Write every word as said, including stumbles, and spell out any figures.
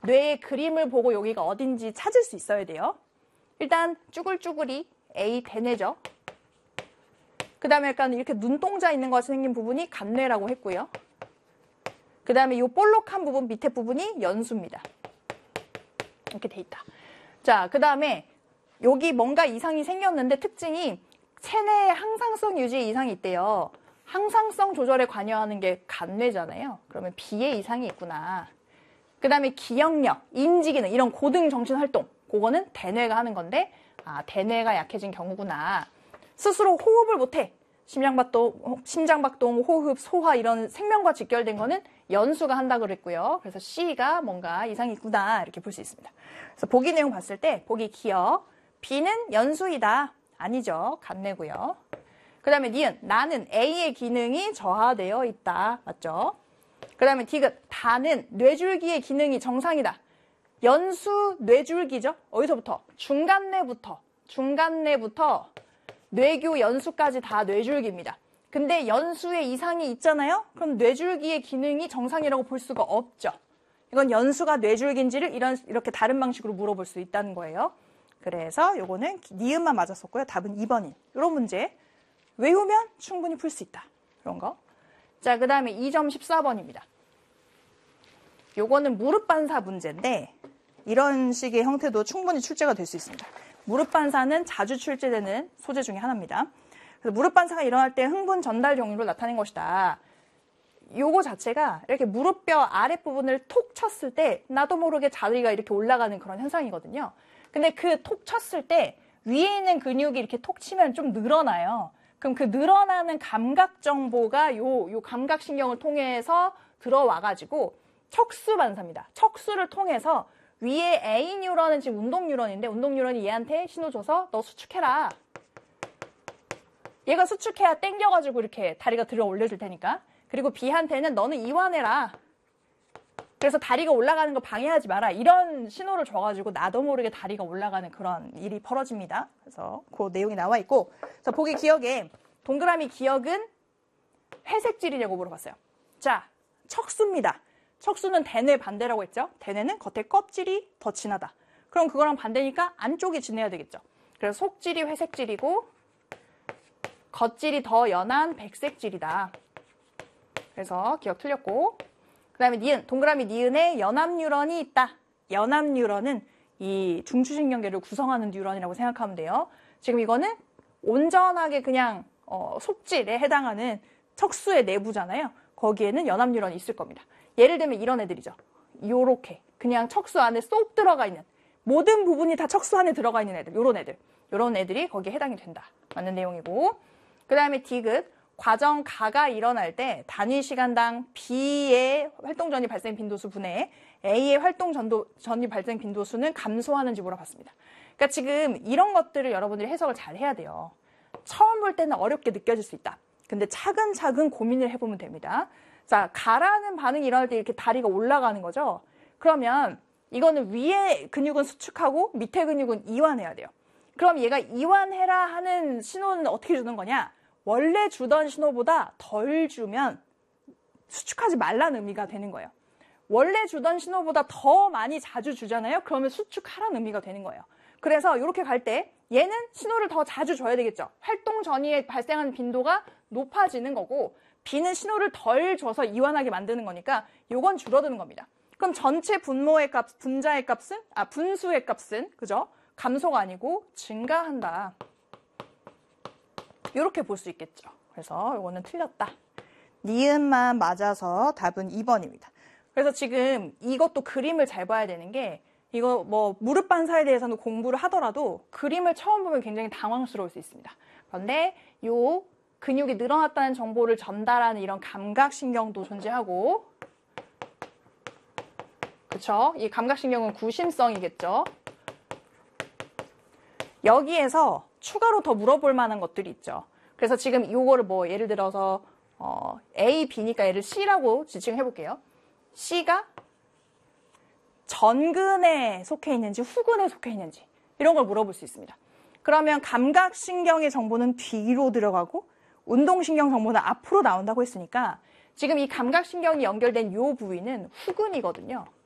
뇌의 그림을 보고 여기가 어딘지 찾을 수 있어야 돼요. 일단 쭈글쭈글이 A 대뇌죠. 그 다음에 약간 이렇게 눈동자 있는 것이 생긴 부분이 간뇌라고 했고요. 그 다음에 이 볼록한 부분, 밑에 부분이 연수입니다. 이렇게 돼 있다. 자, 그 다음에 여기 뭔가 이상이 생겼는데 특징이 체내에 항상성 유지 이상이 있대요. 항상성 조절에 관여하는 게 간뇌잖아요. 그러면 B에 이상이 있구나. 그 다음에 기억력, 인지기능, 이런 고등 정신활동, 그거는 대뇌가 하는 건데, 아, 대뇌가 약해진 경우구나. 스스로 호흡을 못해. 심장박동, 심장박동, 호흡, 소화 이런 생명과 직결된 거는 연수가 한다 그랬고요. 그래서 C가 뭔가 이상이 있구나 이렇게 볼 수 있습니다. 그래서 보기 내용 봤을 때 보기 기억, B는 연수이다. 아니죠. 간뇌고요. 그 다음에 니은, 나는 A의 기능이 저하되어 있다. 맞죠? 그 다음에 디귿, 다는 뇌줄기의 기능이 정상이다. 연수 뇌줄기죠? 어디서부터? 중간뇌부터. 중간뇌부터 뇌교 연수까지 다 뇌줄기입니다. 근데 연수에 이상이 있잖아요? 그럼 뇌줄기의 기능이 정상이라고 볼 수가 없죠. 이건 연수가 뇌줄기인지를 이런, 이렇게 다른 방식으로 물어볼 수 있다는 거예요. 그래서 요거는 니은만 맞았었고요. 답은 이 번인. 이런 문제 외우면 충분히 풀 수 있다. 그런 거. 자, 그 다음에 이 점 십사 번입니다. 요거는 무릎 반사 문제인데 이런 식의 형태도 충분히 출제가 될 수 있습니다. 무릎 반사는 자주 출제되는 소재 중에 하나입니다. 그래서 무릎 반사가 일어날 때 흥분 전달 경로로 나타낸 것이다. 요거 자체가 이렇게 무릎뼈 아랫부분을 톡 쳤을 때 나도 모르게 자리가 이렇게 올라가는 그런 현상이거든요. 근데 그 톡 쳤을 때 위에 있는 근육이 이렇게 톡 치면 좀 늘어나요. 그럼 그 늘어나는 감각 정보가 요, 요 감각신경을 통해서 들어와가지고 척수 반사입니다. 척수를 통해서 위에 A 뉴런은 지금 운동 뉴런인데 운동 뉴런이 얘한테 신호 줘서 너 수축해라. 얘가 수축해야 땡겨가지고 이렇게 다리가 들어 올려줄 테니까. 그리고 B한테는 너는 이완해라. 그래서 다리가 올라가는 거 방해하지 마라. 이런 신호를 줘가지고 나도 모르게 다리가 올라가는 그런 일이 벌어집니다. 그래서 그 내용이 나와 있고. 그래서 보기 기억에 동그라미 기억은 회색질이냐고 물어봤어요. 자, 척수입니다. 척수는 대뇌 반대라고 했죠. 대뇌는 겉에 껍질이 더 진하다. 그럼 그거랑 반대니까 안쪽이 진해야 되겠죠. 그래서 속질이 회색질이고 겉질이 더 연한 백색질이다. 그래서 기억 틀렸고. 그 다음에 니은, 동그라미 니은에 연합뉴런이 있다. 연합뉴런은 이 중추신경계를 구성하는 뉴런이라고 생각하면 돼요. 지금 이거는 온전하게 그냥 어, 속질에 해당하는 척수의 내부잖아요. 거기에는 연합뉴런이 있을 겁니다. 예를 들면 이런 애들이죠. 요렇게 그냥 척수 안에 쏙 들어가 있는 모든 부분이 다 척수 안에 들어가 있는 애들. 요런 애들. 요런 애들이 거기에 해당이 된다. 맞는 내용이고. 그 다음에 디귿. 과정 가가 일어날 때 단위 시간당 B의 활동 전이 발생 빈도수 분의 A의 활동 전도, 전이 발생 빈도수는 감소하는지 물어봤습니다. 그러니까 지금 이런 것들을 여러분들이 해석을 잘 해야 돼요. 처음 볼 때는 어렵게 느껴질 수 있다. 근데 차근차근 고민을 해보면 됩니다. 자, 가라는 반응이 일어날 때 이렇게 다리가 올라가는 거죠. 그러면 이거는 위에 근육은 수축하고 밑에 근육은 이완해야 돼요. 그럼 얘가 이완해라 하는 신호는 어떻게 주는 거냐? 원래 주던 신호보다 덜 주면 수축하지 말라는 의미가 되는 거예요. 원래 주던 신호보다 더 많이 자주 주잖아요. 그러면 수축하라는 의미가 되는 거예요. 그래서 이렇게 갈 때 얘는 신호를 더 자주 줘야 되겠죠. 활동 전이에 발생하는 빈도가 높아지는 거고 B는 신호를 덜 줘서 이완하게 만드는 거니까 이건 줄어드는 겁니다. 그럼 전체 분모의 값, 분자의 값은, 아, 분수의 값은, 그죠? 감소가 아니고 증가한다. 이렇게 볼 수 있겠죠. 그래서 이거는 틀렸다. 니은만 맞아서 답은 이 번입니다. 그래서 지금 이것도 그림을 잘 봐야 되는 게 이거 뭐 무릎 반사에 대해서는 공부를 하더라도 그림을 처음 보면 굉장히 당황스러울 수 있습니다. 그런데 요 근육이 늘어났다는 정보를 전달하는 이런 감각신경도 존재하고, 그쵸? 이 감각신경은 구심성이겠죠. 여기에서 추가로 더 물어볼 만한 것들이 있죠. 그래서 지금 이거를 뭐 예를 들어서 어, A, B니까 얘를 C라고 지칭해 볼게요. C가 전근에 속해 있는지 후근에 속해 있는지 이런 걸 물어볼 수 있습니다. 그러면 감각신경의 정보는 뒤로 들어가고 운동신경 정보는 앞으로 나온다고 했으니까 지금 이 감각신경이 연결된 이 부위는 후근이거든요.